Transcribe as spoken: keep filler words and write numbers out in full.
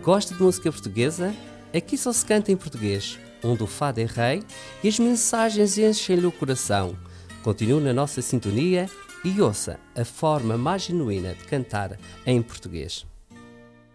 Gosta de música portuguesa? Aqui só se canta em português, onde o fado é rei e as mensagens enchem-lhe o coração. Continue na nossa sintonia e ouça a forma mais genuína de cantar em português.